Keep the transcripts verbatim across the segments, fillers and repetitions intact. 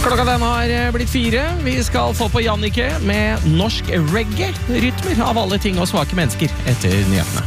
Klokka den har blitt fire. Vi skal få på Jannicke med norsk reggae, rytmer av alle ting og svake mennesker etter nyhetene.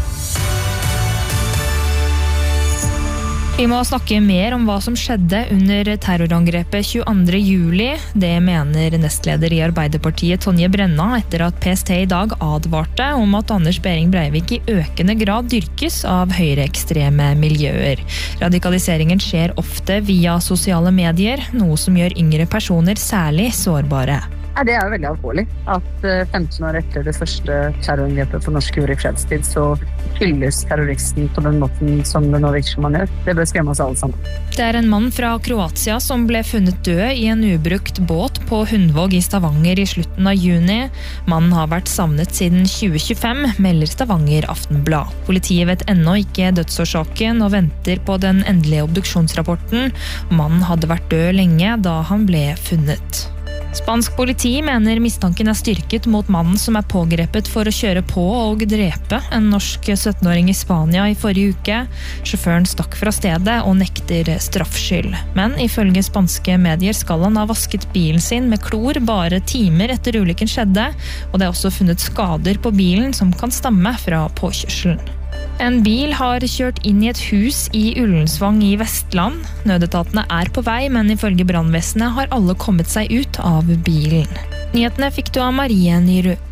Vi må snakke mer om hva som skjedde under terrorangrepet tjueandre juli. Det mener nestleder i Arbeiderpartiet Tonje Brenna etter at P S T i dag advarte om at Anders Behring Breivik i økende grad dyrkes av høyreekstreme miljøer. Radikaliseringen skjer ofte via sosiale medier, noe som gjør yngre personer særlig sårbare. Ja, det er jo veldig alvorlig at femten år etter det første terrorangrepet for norsk jord i fredstid så hylles terroristen på den måten som det nå virker som man gjør. Det bør skremme oss alle sammen. Det er en mann fra Kroatia som ble funnet død i en ubrukt båt på Hundvåg i Stavanger i slutten av juni. Mannen har vært savnet siden tjue tjuefem, melder Stavanger Aftenblad. Politiet vet ennå ikke dødsårsaken og venter på den endelige obduksjonsrapporten. Mannen hadde vært død lenge da han ble funnet. Spansk politi mener mistanken er styrket mot mannen som er pågrepet for å kjøre på og drepe en norsk syttenåring i Spania i forrige uke. Sjåføren stakk fra stedet og nekter straffskyld. Men ifølge spanske medier skal han ha vasket bilen sin med klor bare timer etter ulykken skjedde, og det er også funnet skader på bilen som kan stamme fra påkjørselen. En bil har kjørt inn i et hus i Ullensvang i Vestland. Nødetatene er på vei, men ifølge brannvesenet har alle kommet seg ut av bilen. Nyhetene fikk du av Marie Nyrud.